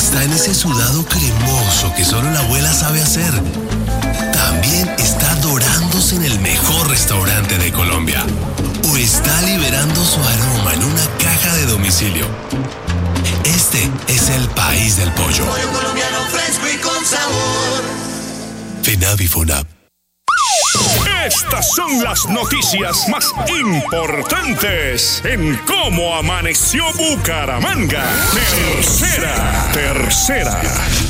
está en ese sudado cremoso que solo la abuela sabe hacer. También está dorándose en el mejor restaurante de Colombia. O está liberando su aroma en una caja de domicilio. Este es el país del pollo. Pollo colombiano fresco y con sabor. FENAVI FONAP. Estas son las noticias más importantes en cómo amaneció Bucaramanga. Tercera.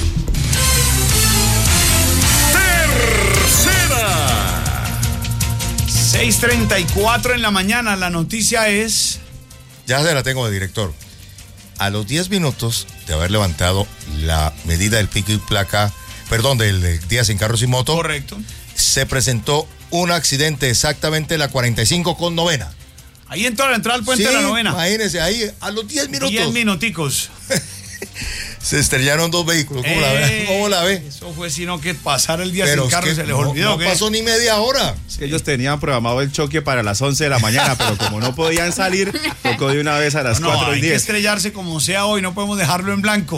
6:34 en la mañana, la noticia es... Ya se la tengo de director. A los 10 minutos de haber levantado la medida del pico y placa, del día sin carros y moto. Correcto. Se presentó un accidente exactamente en la 45 con novena. Ahí en toda la entrada al puente de la novena. Imagínense, ahí a los 10 minutos. 10 minuticos. Se estrellaron dos vehículos. ¿Cómo la ve? Eso fue sino que pasar el día sin carro y se les olvidó. No pasó ni media hora. Sí, ellos tenían programado el choque para las 11 de la mañana, pero como no podían salir, tocó de una vez a las 4:10. Hay que estrellarse como sea hoy, no podemos dejarlo en blanco.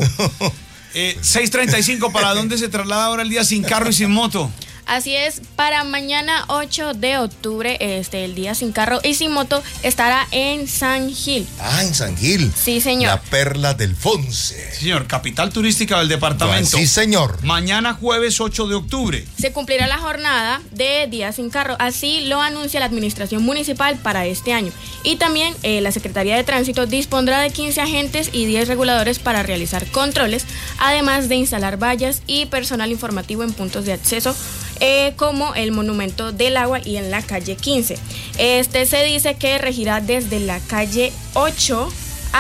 6:35, ¿para dónde se traslada ahora el día sin carro y sin moto? Así es, para mañana 8 de octubre, el día sin carro y sin moto estará en San Gil. Ah, en San Gil. Sí, señor. La perla del Fonce. Sí, señor, capital turística del departamento. Sí, señor. Mañana jueves 8 de octubre. Se cumplirá la jornada de día sin carro, así lo anuncia la administración municipal para este año. Y también la Secretaría de Tránsito dispondrá de 15 agentes y 10 reguladores para realizar controles, además de instalar vallas y personal informativo en puntos de acceso, como el Monumento del Agua y en la calle 15. Se dice que regirá desde la calle 8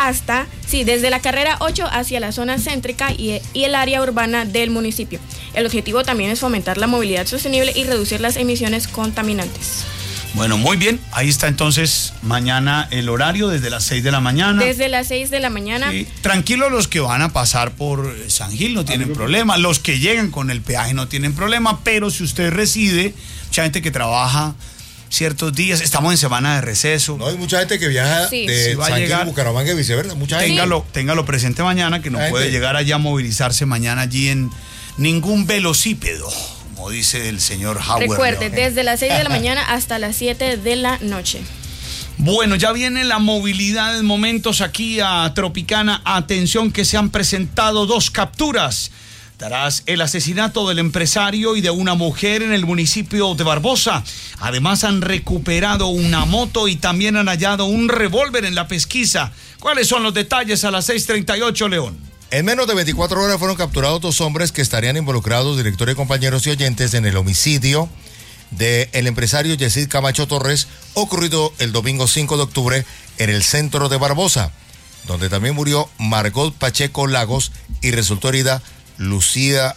desde la carrera 8 hacia la zona céntrica y el área urbana del municipio. El objetivo también es fomentar la movilidad sostenible y reducir las emisiones contaminantes. Bueno, muy bien. Ahí está entonces mañana el horario desde las 6 de la mañana. Desde las 6 de la mañana. Sí. Tranquilos los que van a pasar por San Gil, no tienen problema. Los que llegan con el peaje no tienen problema. Pero si usted reside, mucha gente que trabaja ciertos días, estamos en semana de receso. No, hay mucha gente que viaja de San Gil a Bucaramanga y viceversa. Mucha gente. Téngalo presente mañana, que no puede llegar allá a movilizarse mañana allí en ningún velocípedo, como dice el señor Howard. Recuerde, desde las 6 de la mañana hasta las 7 de la noche. Bueno, ya viene la movilidad en momentos aquí a Tropicana. Atención que se han presentado 2 capturas tras el asesinato del empresario y de una mujer en el municipio de Barbosa. Además han recuperado una moto y también han hallado un revólver en la pesquisa. ¿Cuáles son los detalles a las 6:38, León? En menos de 24 horas fueron capturados 2 hombres que estarían involucrados, directores, compañeros y oyentes, en el homicidio del empresario Yesid Camacho Torres, ocurrido el domingo 5 de octubre en el centro de Barbosa, donde también murió Margot Pacheco Lagos y resultó herida Lucidia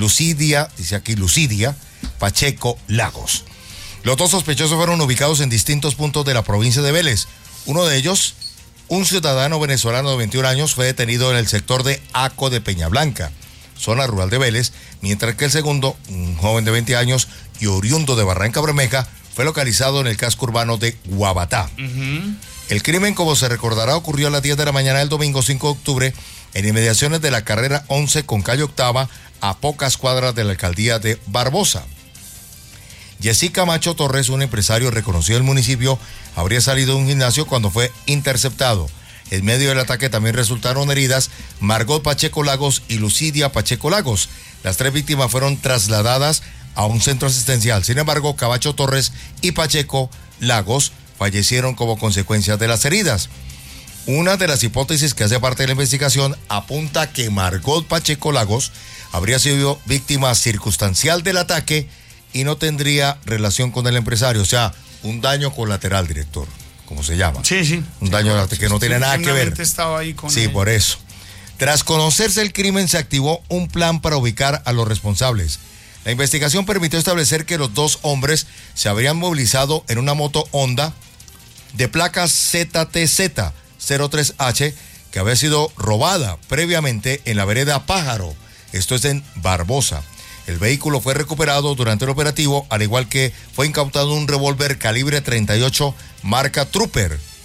Pacheco Lagos. Los 2 sospechosos fueron ubicados en distintos puntos de la provincia de Vélez. Uno de ellos, un ciudadano venezolano de 21 años, fue detenido en el sector de Aco de Peñablanca, zona rural de Vélez, mientras que el segundo, un joven de 20 años y oriundo de Barranca Bermeja, fue localizado en el casco urbano de Guabatá. El crimen, como se recordará, ocurrió a las 10 de la mañana del domingo 5 de octubre en inmediaciones de la carrera 11 con calle Octava, a pocas cuadras de la alcaldía de Barbosa. Yesid Camacho Torres, un empresario reconocido del municipio, habría salido de un gimnasio cuando fue interceptado. En medio del ataque también resultaron heridas Margot Pacheco Lagos y Lucidia Pacheco Lagos. Las 3 víctimas fueron trasladadas a un centro asistencial. Sin embargo, Camacho Torres y Pacheco Lagos fallecieron como consecuencia de las heridas. Una de las hipótesis que hace parte de la investigación apunta que Margot Pacheco Lagos habría sido víctima circunstancial del ataque y no tendría relación con el empresario, o sea, un daño colateral, director, como se llama. Sí. Un daño que no tiene nada que ver. Estaba ahí con él. Por eso. Tras conocerse el crimen, se activó un plan para ubicar a los responsables. La investigación permitió establecer que los 2 hombres se habrían movilizado en una moto Honda de placa ZTZ 03H que había sido robada previamente en la vereda Pájaro, esto es en Barbosa. El vehículo fue recuperado durante el operativo, al igual que fue incautado un revólver calibre 38 marca Trooper.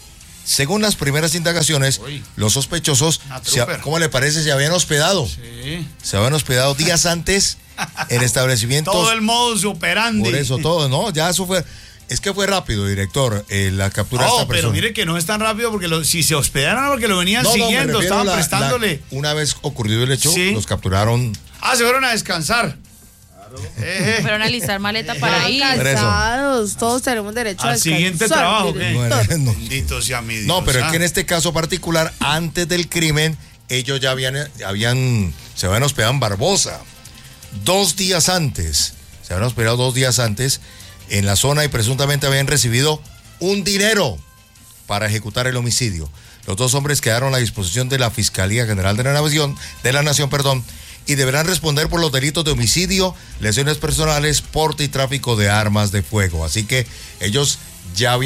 Según las primeras indagaciones, los sospechosos, ¿cómo le parece? Se habían hospedado. Sí. Se habían hospedado días antes en establecimientos. Todo el modus operandi. Por eso todo, ¿no? Ya eso fue. Es que fue rápido, director, la captura de esta persona. Pero mire que no es tan rápido porque si se hospedaron porque lo venían siguiendo, estaban prestándole. Una vez ocurrido el hecho, los capturaron. Se fueron a descansar. Fueron a alistar maleta para ir. Cansados, todos tenemos derecho al siguiente trabajo. No. Bendito sea mi Dios. No, pero es que en este caso particular, antes del crimen, ellos ya se habían hospedado en Barbosa. 2 días antes. Se habían hospedado 2 días antes en la zona y presuntamente habían recibido un dinero para ejecutar el homicidio. Los 2 hombres quedaron a disposición de la Fiscalía General de la Nación, y deberán responder por los delitos de homicidio, lesiones personales, porte y tráfico de armas de fuego. Así que ellos ya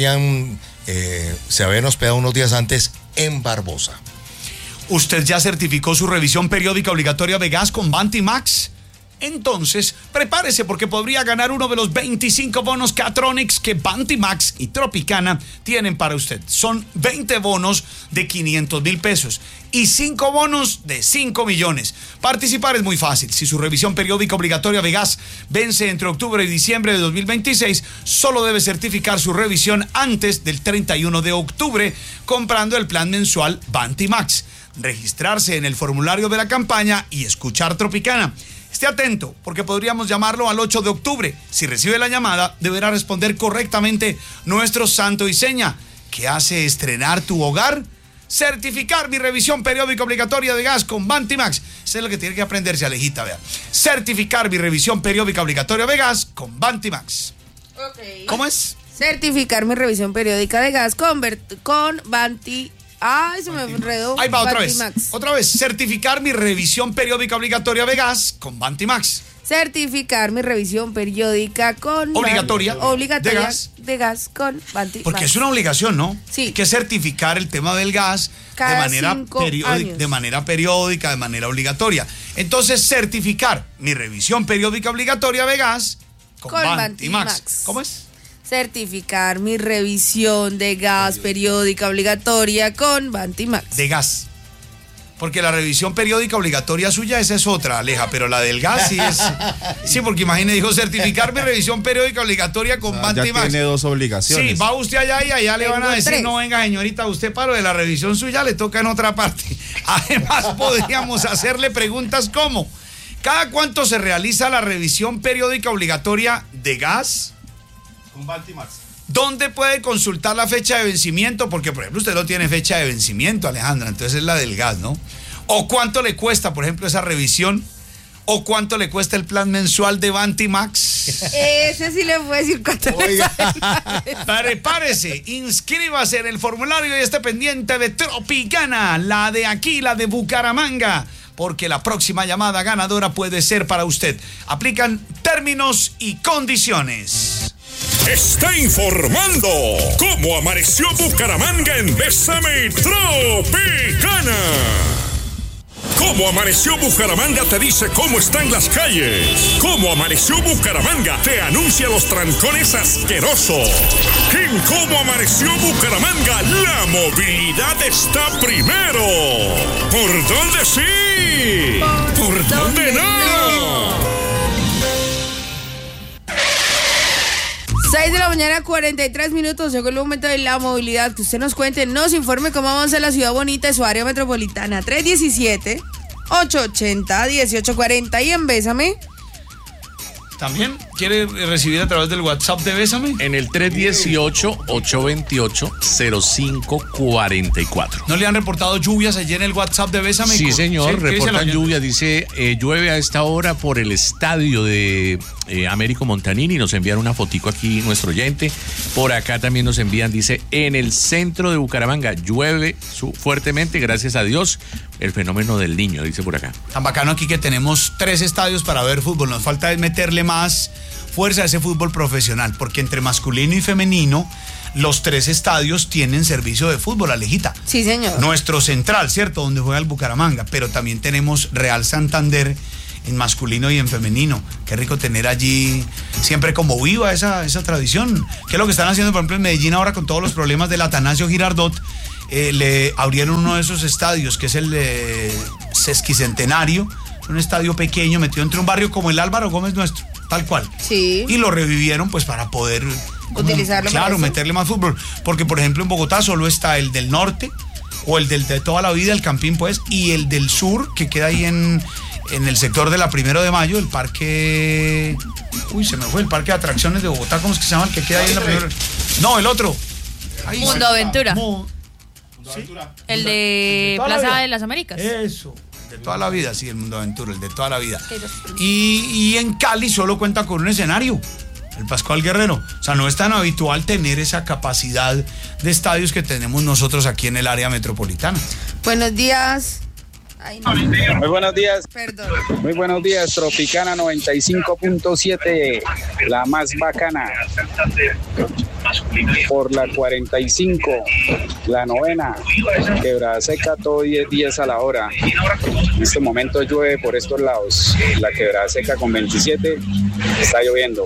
se habían hospedado unos días antes en Barbosa. ¿Usted ya certificó su revisión periódica obligatoria de gas con Bantimax? Entonces, prepárese porque podría ganar uno de los 25 bonos Catronics que Bantimax y Tropicana tienen para usted. Son 20 bonos de 500,000 pesos y 5 bonos de 5 millones. Participar es muy fácil. Si su revisión periódica obligatoria de gas vence entre octubre y diciembre de 2026, solo debe certificar su revisión antes del 31 de octubre comprando el plan mensual Bantimax. Registrarse en el formulario de la campaña y escuchar Tropicana. Esté atento, porque podríamos llamarlo al 8 de octubre. Si recibe la llamada, deberá responder correctamente nuestro santo y seña. ¿Qué hace estrenar tu hogar? Certificar mi revisión periódica obligatoria de gas con Bantimax. Eso es lo que tiene que aprenderse, Alejita, vea. Certificar mi revisión periódica obligatoria de gas con Bantimax. Okay. ¿Cómo es? Certificar mi revisión periódica de gas con Bantimax. Se me enredó. Ahí va, Bantimax. otra vez. Certificar mi revisión periódica obligatoria de gas con Bantimax. Certificar mi revisión periódica con obligatoria de gas con Bantimax. Porque es una obligación, ¿no? Sí. Hay que certificar el tema del gas de manera periódica, de manera obligatoria. Entonces, certificar mi revisión periódica obligatoria de gas con Bantimax. ¿Cómo es? Certificar mi revisión de gas periódica obligatoria con Bantimax. De gas. Porque la revisión periódica obligatoria suya, esa es otra, Aleja, pero la del gas sí es. Sí, porque imagine, dijo certificar mi revisión periódica obligatoria con Bantimax. Ya tiene 2 obligaciones. Sí, va usted allá y allá le van a decir, 3. No, venga, señorita, usted para de la revisión suya le toca en otra parte. Además, podríamos hacerle preguntas como: ¿cada cuánto se realiza la revisión periódica obligatoria de gas? Con Bantimax. ¿Dónde puede consultar la fecha de vencimiento? Porque, por ejemplo, usted no tiene fecha de vencimiento, Alejandra, entonces es la del gas, ¿no? ¿O cuánto le cuesta, por ejemplo, esa revisión? ¿O cuánto le cuesta el plan mensual de Bantimax? Ese sí le puedo decir cuánto le sale. Prepárese, inscríbase en el formulario y esté pendiente de Tropicana, la de aquí, la de Bucaramanga, porque la próxima llamada ganadora puede ser para usted. Aplican términos y condiciones. Está informando cómo amaneció Bucaramanga en Bésame Tropicana. Cómo amaneció Bucaramanga te dice cómo están las calles. Cómo amaneció Bucaramanga te anuncia los trancones asquerosos. En Cómo amaneció Bucaramanga la movilidad está primero. ¿Por dónde sí? ¿Por dónde no? 6 de la mañana, 43 minutos. Llegó el momento de la movilidad. Que usted nos cuente, nos informe cómo avanza la ciudad bonita y su área metropolitana. 317-880-1840. Y en Bésame. ¿También quiere recibir a través del WhatsApp de Bésame? En el 318-828-0544. ¿No le han reportado lluvias allí en el WhatsApp de Bésame? Sí, señor, reportan lluvia. Dice, llueve a esta hora por el estadio de Américo Montanini. Nos envían una fotico aquí nuestro oyente. Por acá también nos envían, dice, en el centro de Bucaramanga llueve fuertemente, gracias a Dios. El fenómeno del Niño, dice por acá. Tan bacano aquí que tenemos 3 estadios para ver fútbol. Nos falta es meterle más fuerza a ese fútbol profesional, porque entre masculino y femenino, los 3 estadios tienen servicio de fútbol, Alejita. Sí, señor. Nuestro central, ¿cierto? Donde juega el Bucaramanga, pero también tenemos Real Santander en masculino y en femenino. Qué rico tener allí siempre como viva esa tradición. ¿Qué es lo que están haciendo, por ejemplo, en Medellín ahora con todos los problemas del Atanasio Girardot? le abrieron uno de esos estadios, que es el Sesquicentenario, un estadio pequeño metido entre un barrio como el Álvaro Gómez nuestro, tal cual. Sí. Y lo revivieron pues para poder utilizarlo. Claro, meterle más fútbol. Porque, por ejemplo, en Bogotá solo está el del norte, o el de toda la vida, el Campín, pues, y el del sur, que queda ahí en el sector de la 1 de Mayo, el parque... Uy, se me fue, el parque de atracciones de Bogotá, ¿cómo es que se llama? El que queda ahí en la 1. No, el otro. Ahí Mundo Aventura. ¿Sí? El de Plaza de las Américas. Eso. De toda la vida, sí, el Mundo Aventura, el de toda la vida. Y en Cali solo cuenta con un escenario, el Pascual Guerrero. O sea, no es tan habitual tener esa capacidad de estadios que tenemos nosotros aquí en el área metropolitana. Buenos días. Ay, no. Muy buenos días. Perdón. Muy buenos días, Tropicana 95.7, la más bacana. Por la 45, la 9ª, Quebrada Seca, todo 10 a la hora. En este momento llueve por estos lados. La Quebrada Seca con 27, está lloviendo.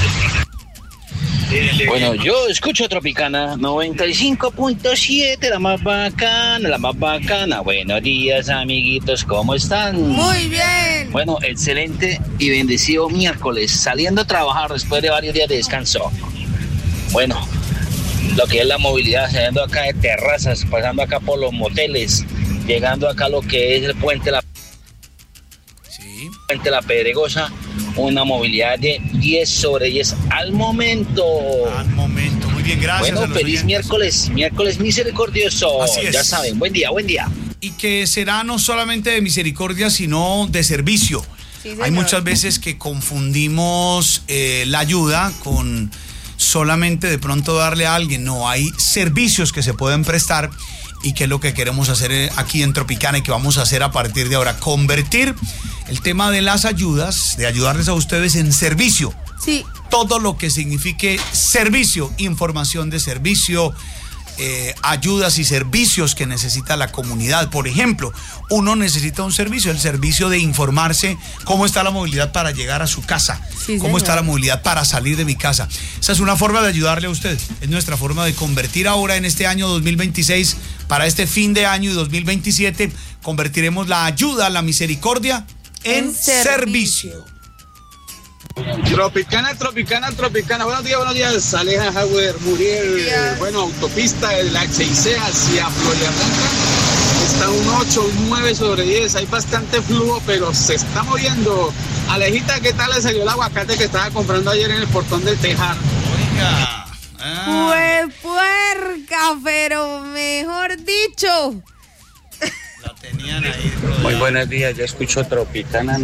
Bueno, yo escucho Tropicana 95.7, la más bacana. Buenos días, amiguitos, ¿cómo están? Muy bien. Bueno, excelente y bendecido miércoles, saliendo a trabajar después de varios días de descanso. Bueno, lo que es la movilidad, saliendo acá de terrazas, pasando acá por los moteles, llegando acá a lo que es el puente La Pedregosa, una movilidad de 10 sobre 10 al momento. Muy bien, gracias. Bueno, feliz miércoles misericordioso. Así es. Ya saben, buen día. Y que será no solamente de misericordia, sino de servicio. Sí, hay muchas veces que confundimos la ayuda con solamente de pronto darle a alguien. No, hay servicios que se pueden prestar y que es lo que queremos hacer aquí en Tropicana y que vamos a hacer a partir de ahora. Convertir el tema de las ayudas, de ayudarles a ustedes en servicio. Sí. Todo lo que signifique servicio, información de servicio, ayudas y servicios que necesita la comunidad. Por ejemplo, uno necesita un servicio, el servicio de informarse cómo está la movilidad para llegar a su casa, cómo está la movilidad para salir de mi casa. Esa es una forma de ayudarle a usted, es nuestra forma de convertir ahora en este año 2026, para este fin de año y 2027, convertiremos la ayuda, la misericordia en servicio. Tropicana. Buenos días. Aleja Hauer, Muriel. Bueno, autopista de la H&C hacia Florida Blanca. Está un 8, un 9 sobre 10. Hay bastante flujo, pero se está moviendo. Alejita, ¿qué tal le salió el aguacate que estaba comprando ayer en el portón del Tejar? Oiga. Pues puerca, pero mejor dicho. La tenían ahí. Muy buenos días, yo escucho Tropicana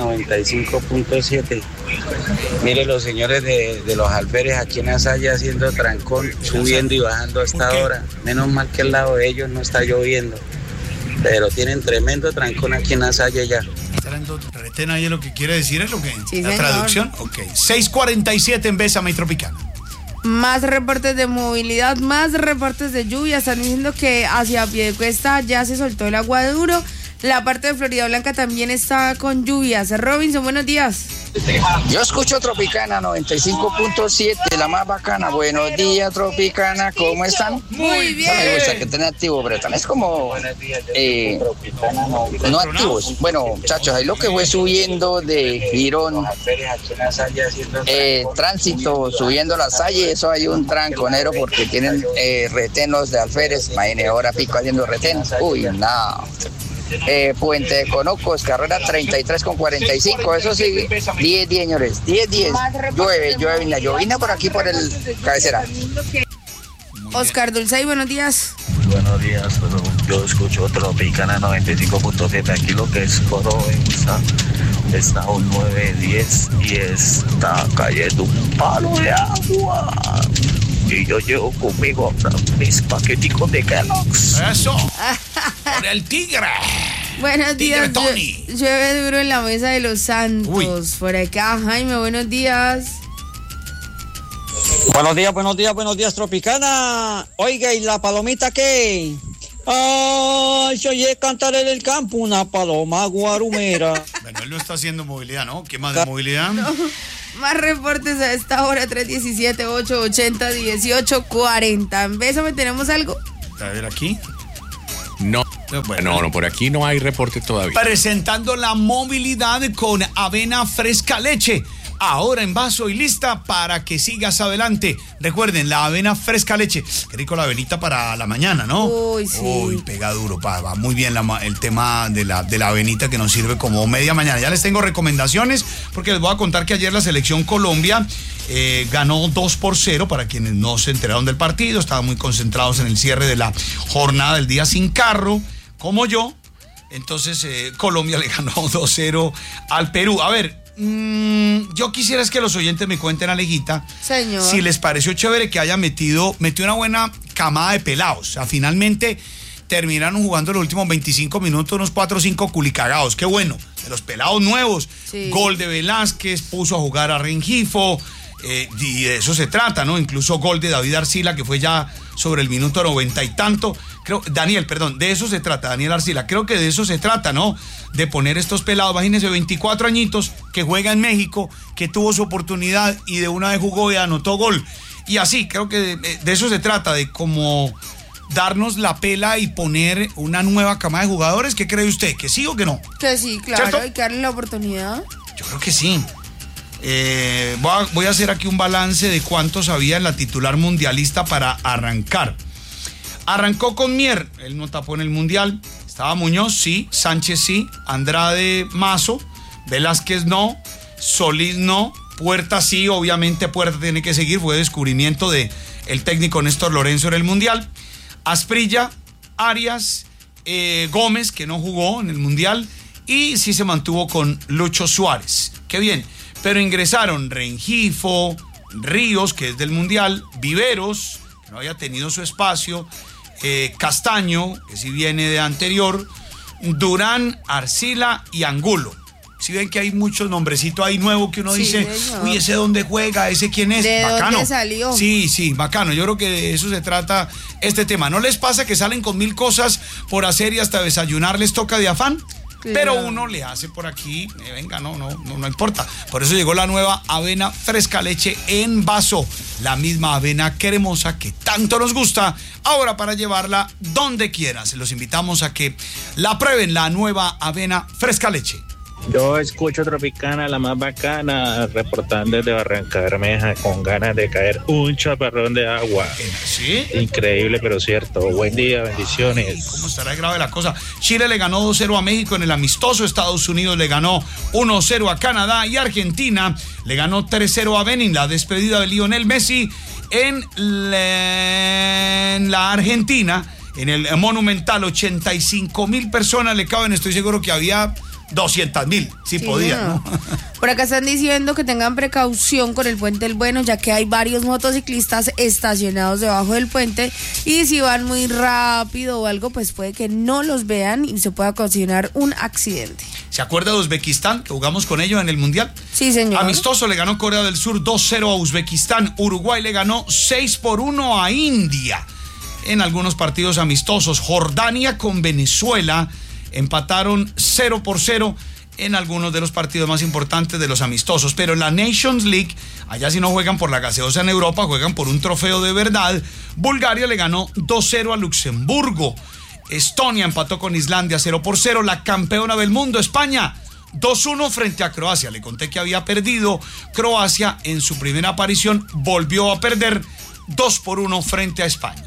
95.7. Mire, los señores de los albergues aquí en Azaya haciendo trancón, subiendo y bajando hasta ahora. Menos mal que al lado de ellos no está lloviendo, pero tienen tremendo trancón aquí en Azaya ya. Retén ahí lo que quiere decir, es lo que... Sí, la señor. traducción, ok. 6:47 en Bésame y Tropicana. Más reportes de movilidad, más reportes de lluvia. Están diciendo que hacia Piedecuesta ya se soltó el agua duro. La parte de Florida Blanca también está con lluvias. Robinson, buenos días. Yo escucho Tropicana 95.7, la más bacana. Buenos días, Tropicana, ¿cómo están? Muy bien. No me gusta que estén activos, pero también es como no activos. Bueno, muchachos, ahí lo que fue subiendo de Girón, tránsito, subiendo la Salle, eso hay un tranconero porque tienen retenos de alférez. Imagínate, ahora pico haciendo retén. Uy, no. Puente de Conocos, carrera 33 con 45, eso sí, 10, señores, 10. Llueve la llovina por aquí por el cabecera. Oscar Dulcey, buenos días. Buenos días, pero yo escucho Tropicana 95.7, aquí lo que es Provenza, está un 9-10 y está cayendo un palo de agua. Y yo llevo conmigo mis paqueticos de Kellogg's. Eso. Por el tigre. Buenos días. Tony. Llueve duro en la mesa de los Santos. Uy. Por acá, Jaime, buenos días. Buenos días, Tropicana. Oiga, ¿y la palomita qué? Ay, se oye cantar en el campo una paloma guarumera. Bueno, él no está haciendo movilidad, ¿no? ¿Qué más de movilidad? No. Más reportes a esta hora, 317-880-1840. En Bésame, ¿tenemos algo? A ver, aquí. No, no, por aquí no hay reporte todavía. Presentando la movilidad con avena fresca leche. Ahora en vaso y lista para que sigas adelante. Recuerden, la avena fresca leche. Qué rico la avenita para la mañana, ¿no? Uy, sí. Uy, pega duro, va muy bien el tema de la avenita que nos sirve como media mañana. Ya les tengo recomendaciones porque les voy a contar que ayer la selección Colombia ganó 2-0 para quienes no se enteraron del partido. Estaban muy concentrados en el cierre de la jornada del día sin carro, como yo. Entonces, Colombia le ganó 2-0 al Perú. A ver, yo quisiera es que los oyentes me cuenten, Alejita, señor, si les pareció chévere que haya metió una buena camada de pelados. O sea, finalmente terminaron jugando los últimos 25 minutos unos 4 o 5 culicagados. Qué bueno, de los pelados nuevos. Sí. Gol de Velázquez, puso a jugar a Rengifo, y de eso se trata, ¿no? Incluso gol de David Arcila, que fue ya sobre el minuto 90 y tanto. De eso se trata, Daniel Arcila. Creo que de eso se trata, ¿no? De poner estos pelados, imagínense, 24 añitos, que juega en México, que tuvo su oportunidad y de una vez jugó y anotó gol. Y así, creo que de eso se trata, de como darnos la pela y poner una nueva cama de jugadores. ¿Qué cree usted? ¿Que sí o que no? Que sí, claro, ¿cierto? hay que darle la oportunidad. Yo creo que sí. Voy a hacer aquí un balance de cuántos había en la titular mundialista para arrancar. Arrancó con Mier, él no tapó en el Mundial. Estaba Muñoz, sí. Sánchez, sí. Andrade, Mazo. Velázquez, no. Solís, no. Puerta, sí. Obviamente Puerta tiene que seguir. Fue descubrimiento de el técnico Néstor Lorenzo en el Mundial. Asprilla, Arias, Gómez, que no jugó en el Mundial. Y sí se mantuvo con Lucho Suárez. Qué bien. Pero ingresaron Rengifo, Ríos, que es del Mundial. Viveros, que no había tenido su espacio. Castaño, que sí viene de anterior, Durán, Arcila y Angulo. Si ven que hay muchos nombrecitos ahí nuevos que uno dice, señor, uy, ¿ese dónde juega? ¿Ese quién es? ¿De bacano. dónde salió? Sí, bacano. Yo creo que de eso se trata este tema. ¿No les pasa que salen con 1000 cosas por hacer y hasta desayunar les toca de afán? Claro. Pero uno le hace por aquí, venga, no importa. Por eso llegó la nueva avena fresca leche en vaso. La misma avena cremosa que tanto nos gusta. Ahora para llevarla donde quieran. Se los invitamos a que la prueben, la nueva avena fresca leche. Yo escucho Tropicana, la más bacana, reportando desde Barranca Bermeja con ganas de caer un chaparrón de agua. ¿Sí? Increíble, pero cierto. Buen día, bendiciones. Ay, ¿cómo estará grave la cosa? Chile le ganó 2-0 a México en el amistoso. Estados Unidos le ganó 1-0 a Canadá. Y Argentina le ganó 3-0 a Benin. La despedida de Lionel Messi en la Argentina, en el Monumental. 85,000 personas le caben. Estoy seguro que había 200,000, sí podía, ¿no? Por acá están diciendo que tengan precaución con el Puente del Bueno, ya que hay varios motociclistas estacionados debajo del puente y si van muy rápido o algo, pues puede que no los vean y se pueda ocasionar un accidente. ¿Se acuerda de Uzbekistán, que jugamos con ellos en el Mundial? Sí, señor. Amistoso le ganó Corea del Sur 2-0 a Uzbekistán. Uruguay le ganó 6-1 a India en algunos partidos amistosos. Jordania con Venezuela empataron 0-0 en algunos de los partidos más importantes de los amistosos. Pero en la Nations League, allá sí no juegan por la gaseosa en Europa, juegan por un trofeo de verdad. Bulgaria le ganó 2-0 a Luxemburgo. Estonia empató con Islandia 0-0. La campeona del mundo, España, 2-1 frente a Croacia. Le conté que había perdido Croacia en su primera aparición. Volvió a perder 2-1 frente a España.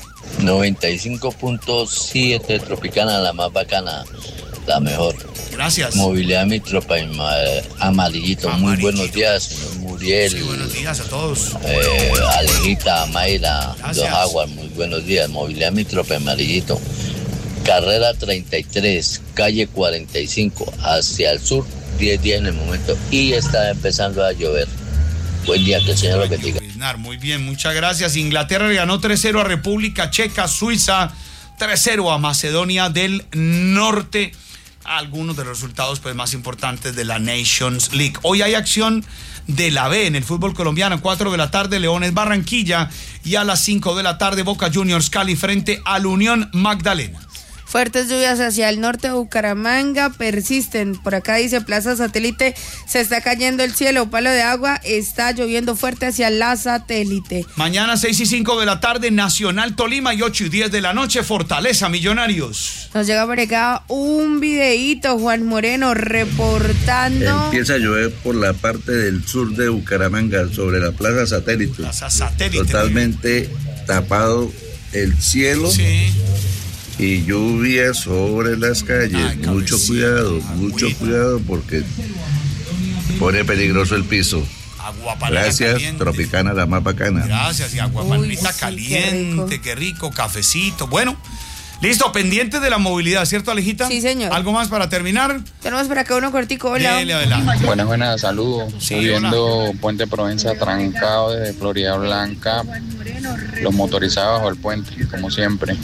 95.7 Tropicana, la más bacana, la mejor. Gracias. Movilidad Mi Tropa, Amarillito. Muy buenos días, señor Muriel. Sí, buenos días a todos. Alejita, Mayra, Gracias. Dos Aguas, muy buenos días. Movilidad Mi Tropa, Amarillito. Carrera 33, calle 45, hacia el sur, 10 días en el momento y está empezando a llover. Buen día, que el Señor lo bendiga. Muy bien, muchas gracias. Inglaterra le ganó 3-0 a República Checa. Suiza 3-0 a Macedonia del Norte. Algunos de los resultados pues más importantes de la Nations League. Hoy hay acción de la B en el fútbol colombiano. 4 de la tarde, Leones Barranquilla. Y a las 5 de la tarde, Boca Juniors Cali frente al Unión Magdalena. Fuertes lluvias hacia el norte de Bucaramanga persisten. Por acá dice Plaza Satélite, se está cayendo el cielo, palo de agua, está lloviendo fuerte hacia la Satélite. Mañana 6:05 de la tarde, Nacional Tolima, y 8:10 de la noche, Fortaleza Millonarios. Nos llega por acá un videíto, Juan Moreno, reportando. Empieza a llover por la parte del sur de Bucaramanga, sobre la Plaza Satélite. Plaza Satélite. Totalmente tapado el cielo. Sí. Y lluvia sobre las calles. Mucho cuidado porque pone peligroso el piso. Gracias, caliente. Tropicana, la más bacana. Gracias, y aguapalmita caliente, qué rico, cafecito. Bueno, listo, pendiente de la movilidad, ¿cierto, Alejita? Sí, señor. ¿Algo más para terminar? Tenemos por acá uno cortico, hola. Buenas, saludos. Sí, viendo Puente Provenza trancado desde Florida Blanca, los motorizados bajo el puente, como siempre.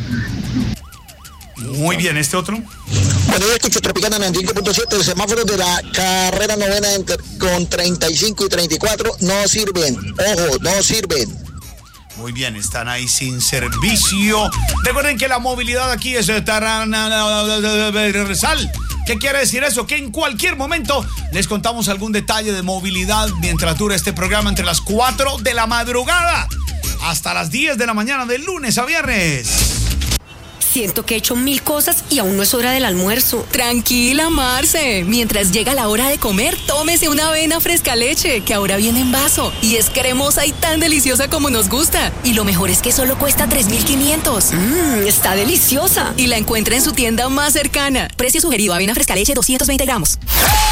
Muy bien, ¿este otro? Bueno, yo escucho Tropicana 95.7, el semáforo de la carrera novena con 35 y 34 no sirven, ojo, no sirven. Muy bien, están ahí sin servicio. Recuerden que la movilidad aquí es transversal. ¿Qué quiere decir eso? Que en cualquier momento les contamos algún detalle de movilidad mientras dura este programa entre las 4 de la madrugada hasta las 10 de la mañana de lunes a viernes. Siento que he hecho 1000 cosas y aún no es hora del almuerzo. Tranquila, Marce. Mientras llega la hora de comer, tómese una avena fresca leche, que ahora viene en vaso. Y es cremosa y tan deliciosa como nos gusta. Y lo mejor es que solo cuesta 3.500. Está deliciosa. Y la encuentra en su tienda más cercana. Precio sugerido, avena fresca leche 220 gramos.